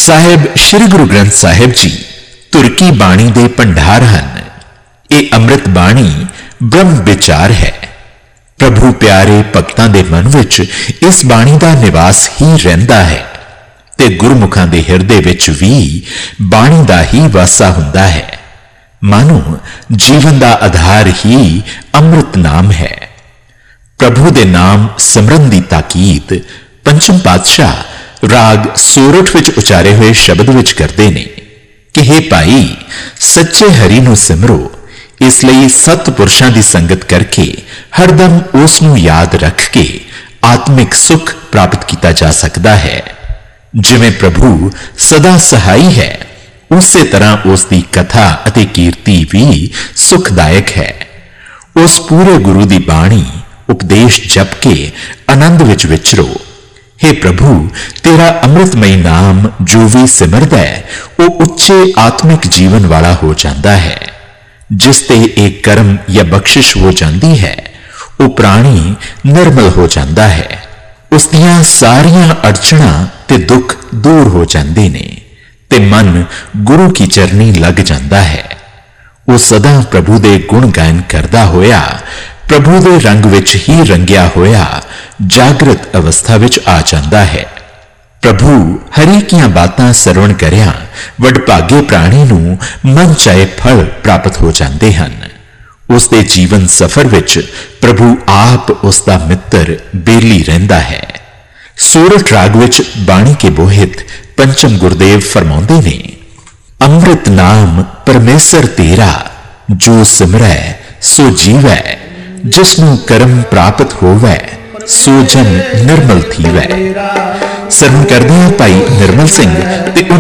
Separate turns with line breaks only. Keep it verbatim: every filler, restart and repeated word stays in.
ਸਾਹਿਬ श्री गुरु ग्रंथ साहिब जी तुर्की बाणी दे भंडार हैं। ये अमृत बाणी ब्रह्म विचार है। प्रभु प्यारे भगतां दे मन विच इस बाणी दा निवास ही रहिंदा है ते गुरमुखां दे हिरदे विच भी बाणी दा ही वासा हुंदा है। मानो जीवन दा आधार ही अमृत नाम है। प्रभु दे नाम सिमरन दी ताकीद पंचम पातशाह राग सोरठ विच उचारे हुए शब्द विच करते ने कि हे भाई सच्चे हरि नूं सिमरो। इसलिए सतपुरुषां दी संगत करके हरदम उस नूं याद रख के आत्मिक सुख प्राप्त किया जा सकता है। जिवें प्रभु सदा सहाई है उसे तरह उसकी कथा अते कीर्ति भी सुखदायक है। उस पूरे गुरु दी बाणी उपदेश जप के आनंद विच विचरो। हे प्रभु तेरा अमृतमय नाम जो भी सिमरदा है वो उच्चे आत्मिक जीवन वाला हो जाता है। जिसते एक कर्म या बख्शिश हो जाती है वो प्राणी निर्मल हो जाता है। उसदियां सारियां अड़चना ते दुख दूर हो जाते ने ते मन गुरु की चरनी लग जाता है। वो सदा प्रभु दे गुण गायन करदा होया प्रभु दे रंग विच ही रंगिया होया जागृत अवस्था विच आ जाता है। प्रभु हरि कीयां बातां सरवण करिया वडभागे प्राणी नूं मन चाहे फल प्राप्त हो जाते हैं। उसके जीवन सफर विच प्रभु आप उसका मित्र बेली रहिंदा है। सोरठ राग विच बाणी के बोहित पंचम गुरदेव फरमाउंदे ने अमृत नाम परमेसर तेरा जो सिमरै सो जीवै। जिसनों कर्म प्राप्त होवै सो जन निर्मल थीवै। सरवण करदे भाई निर्मल सिंह ते